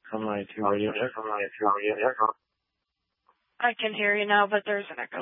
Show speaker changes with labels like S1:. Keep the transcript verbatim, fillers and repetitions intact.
S1: From my two radio check. From my two radio check.
S2: I can hear you now, but there's an echo.